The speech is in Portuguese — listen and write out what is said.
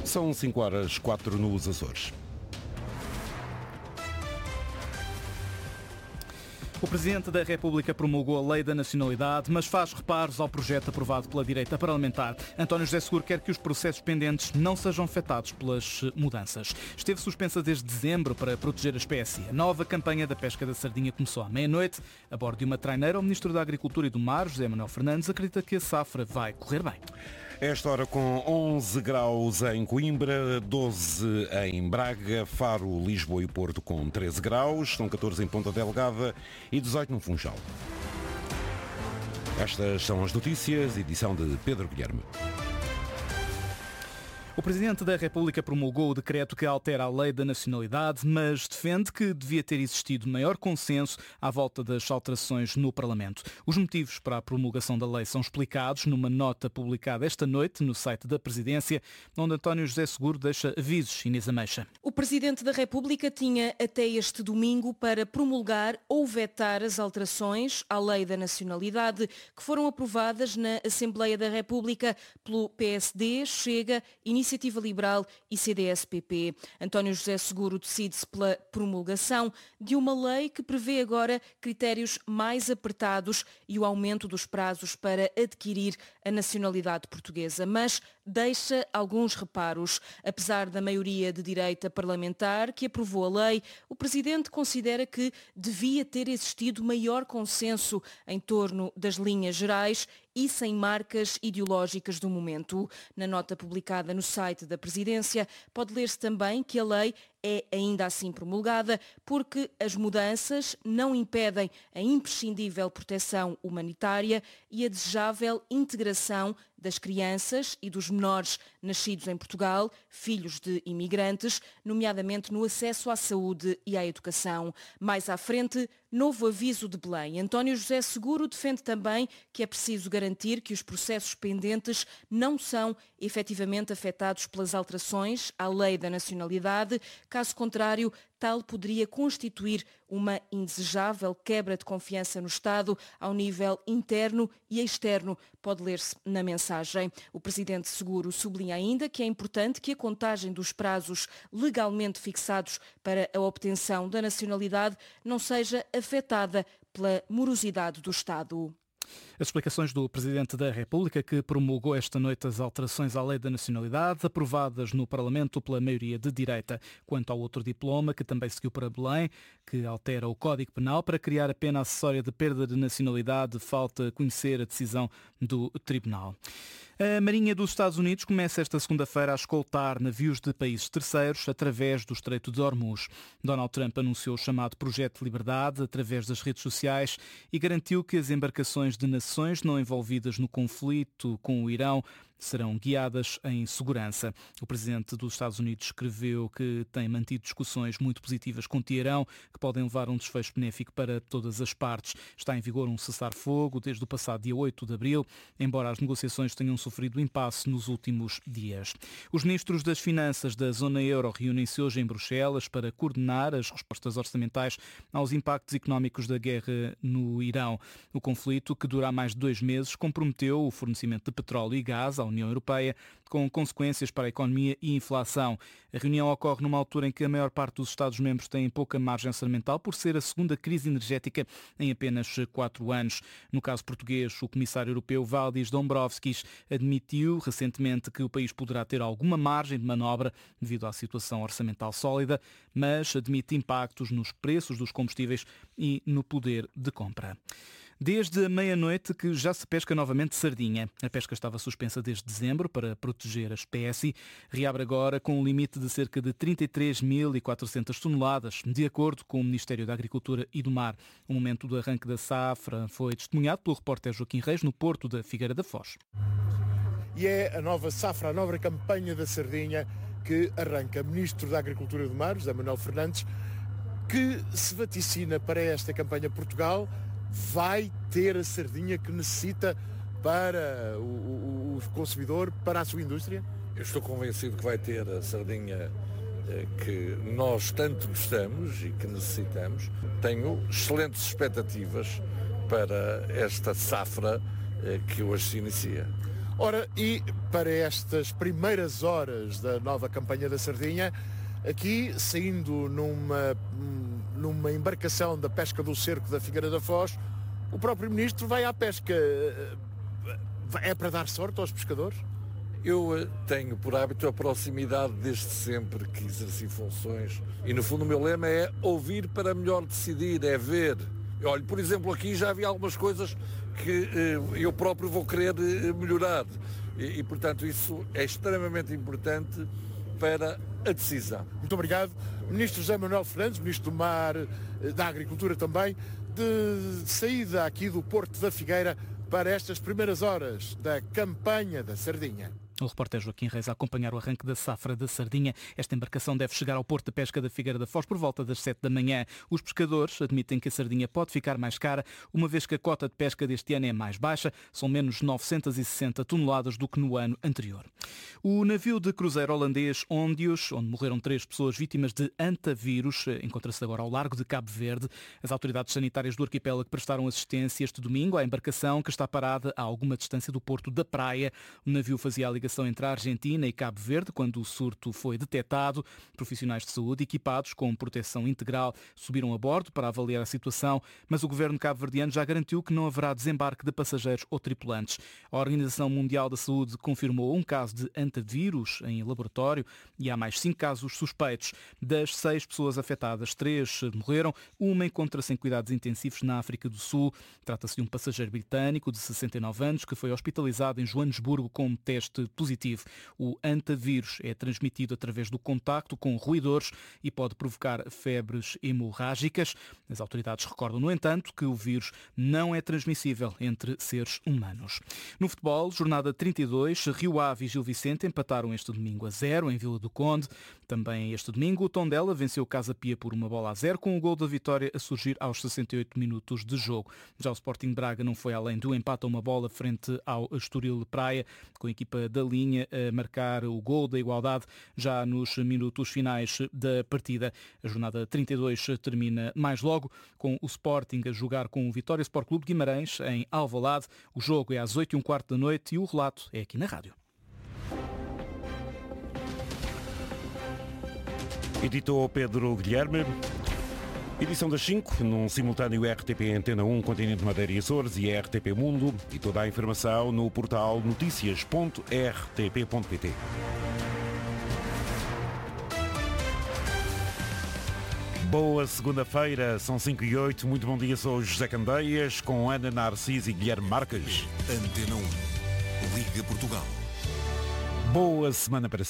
São 5h04 nos Açores. O Presidente da República promulgou a Lei da Nacionalidade, mas faz reparos ao projeto aprovado pela direita parlamentar. António José Seguro quer que os processos pendentes não sejam afetados pelas mudanças. Esteve suspensa desde dezembro para proteger a espécie. A nova campanha da pesca da sardinha começou à meia-noite. A bordo de uma traineira, o Ministro da Agricultura e do Mar, José Manuel Fernandes, acredita que a safra vai correr bem. Esta hora com 11 graus em Coimbra, 12 em Braga, Faro, Lisboa e Porto com 13 graus, são 14 em Ponta Delgada e 18 no Funchal. Estas são as notícias, edição de Pedro Guilherme. O Presidente da República promulgou o decreto que altera a Lei da Nacionalidade, mas defende que devia ter existido maior consenso à volta das alterações no Parlamento. Os motivos para a promulgação da lei são explicados numa nota publicada esta noite no site da Presidência, onde António José Seguro deixa avisos. Inês Ameixa. O Presidente da República tinha até este domingo para promulgar ou vetar as alterações à Lei da Nacionalidade que foram aprovadas na Assembleia da República pelo PSD, Chega, Iniciativa Liberal e CDS-PP. António José Seguro decide-se pela promulgação de uma lei que prevê agora critérios mais apertados e o aumento dos prazos para adquirir a nacionalidade portuguesa, mas deixa alguns reparos. Apesar da maioria de direita parlamentar que aprovou a lei, o Presidente considera que devia ter existido maior consenso em torno das linhas gerais e sem marcas ideológicas do momento. Na nota publicada no site da Presidência, pode ler-se também que a lei é ainda assim promulgada porque as mudanças não impedem a imprescindível proteção humanitária e a desejável integração das crianças e dos menores nascidos em Portugal, filhos de imigrantes, nomeadamente no acesso à saúde e à educação. Mais à frente, novo aviso de Belém. António José Seguro defende também que é preciso garantir que os processos pendentes não são efetivamente afetados pelas alterações à Lei da Nacionalidade. Caso contrário, tal poderia constituir uma indesejável quebra de confiança no Estado ao nível interno e externo, pode ler-se na mensagem. O Presidente Seguro sublinha ainda que é importante que a contagem dos prazos legalmente fixados para a obtenção da nacionalidade não seja afetada pela morosidade do Estado. As explicações do Presidente da República, que promulgou esta noite as alterações à Lei da Nacionalidade, aprovadas no Parlamento pela maioria de direita. Quanto ao outro diploma, que também seguiu para Belém, que altera o Código Penal para criar a pena acessória de perda de nacionalidade, falta conhecer a decisão do Tribunal. A Marinha dos Estados Unidos começa esta segunda-feira a escoltar navios de países terceiros através do Estreito de Hormuz. Donald Trump anunciou o chamado Projeto de Liberdade através das redes sociais e garantiu que as embarcações de nações não envolvidas no conflito com o Irão serão guiadas em segurança. O Presidente dos Estados Unidos escreveu que tem mantido discussões muito positivas com Teherão, que podem levar a um desfecho benéfico para todas as partes. Está em vigor um cessar-fogo desde o passado dia 8 de abril, embora as negociações tenham sofrido impasse nos últimos dias. Os ministros das Finanças da zona euro reúnem-se hoje em Bruxelas para coordenar as respostas orçamentais aos impactos económicos da guerra no Irão. O conflito, que dura há mais de 2 meses, comprometeu o fornecimento de petróleo e gás à União Europeia, com consequências para a economia e inflação. A reunião ocorre numa altura em que a maior parte dos Estados-membros tem pouca margem orçamental por ser a segunda crise energética em apenas 4 anos. No caso português, o Comissário Europeu Valdis Dombrovskis admitiu recentemente que o país poderá ter alguma margem de manobra devido à situação orçamental sólida, mas admite impactos nos preços dos combustíveis e no poder de compra. Desde a meia-noite que já se pesca novamente sardinha. A pesca estava suspensa desde dezembro para proteger a espécie. Reabre agora com um limite de cerca de 33.400 toneladas, de acordo com o Ministério da Agricultura e do Mar. O momento do arranque da safra foi testemunhado pelo repórter Joaquim Reis no porto da Figueira da Foz. E é a nova safra, a nova campanha da sardinha que arranca. Ministro da Agricultura e do Mar, José Manuel Fernandes, que se vaticina para esta campanha Portugal vai ter a sardinha que necessita para o consumidor, para a sua indústria? Eu estou convencido que vai ter a sardinha que nós tanto gostamos e que necessitamos. Tenho excelentes expectativas para esta safra que hoje se inicia. Ora, e para estas primeiras horas da nova campanha da sardinha, aqui saindo numa embarcação da pesca do cerco da Figueira da Foz, o próprio Ministro vai à pesca. É para dar sorte aos pescadores? Eu tenho por hábito a proximidade desde sempre que exerci funções e no fundo o meu lema é ouvir para melhor decidir, é ver. Olha, por exemplo, aqui já havia algumas coisas que eu próprio vou querer melhorar e portanto isso é extremamente importante para a decisão. Muito obrigado. Ministro José Manuel Fernandes, Ministro do Mar, da Agricultura também, de saída aqui do Porto da Figueira para estas primeiras horas da campanha da sardinha. O repórter Joaquim Reis a acompanhar o arranque da safra da sardinha. Esta embarcação deve chegar ao Porto de Pesca da Figueira da Foz por volta das 7 da manhã. Os pescadores admitem que a sardinha pode ficar mais cara, uma vez que a cota de pesca deste ano é mais baixa, são menos 960 toneladas do que no ano anterior. O navio de cruzeiro holandês Ondius, onde morreram 3 pessoas vítimas de antavírus, encontra-se agora ao largo de Cabo Verde. As autoridades sanitárias do arquipélago prestaram assistência este domingo à embarcação que está parada a alguma distância do Porto da Praia. O navio fazia a ligação entre a Argentina e Cabo Verde quando o surto foi detectado. Profissionais de saúde equipados com proteção integral subiram a bordo para avaliar a situação, mas o governo cabo-verdiano já garantiu que não haverá desembarque de passageiros ou tripulantes. A Organização Mundial da Saúde confirmou um caso de antavírus em laboratório e há mais 5 casos suspeitos. Das 6 pessoas afetadas, 3 morreram, uma encontra-se em cuidados intensivos na África do Sul. Trata-se de um passageiro britânico de 69 anos que foi hospitalizado em Joanesburgo com um teste positivo. O antavírus é transmitido através do contacto com roedores e pode provocar febres hemorrágicas. As autoridades recordam, no entanto, que o vírus não é transmissível entre seres humanos. No futebol, jornada 32, Rio Ave e Gil Vicente empataram este domingo a 0 em Vila do Conde. Também este domingo, o Tondela venceu o Casa Pia por 1-0, com o gol da vitória a surgir aos 68 minutos de jogo. Já o Sporting Braga não foi além do empate a 1 frente ao Estoril Praia, com a equipa da linha a marcar o gol da igualdade já nos minutos finais da partida. A jornada 32 termina mais logo com o Sporting a jogar com o Vitória Sport Clube de Guimarães em Alvalade. O jogo é às 8h15 da noite e o relato é aqui na rádio. Editou Pedro Guilherme. Edição das 5, num simultâneo RTP Antena 1, Continente Madeira e Açores e RTP Mundo, e toda a informação no portal noticias.rtp.pt. Boa segunda-feira, são 5h08, muito bom dia, sou José Candeias, com Ana Narciso e Guilherme Marques. Antena 1, Liga Portugal. Boa semana para si.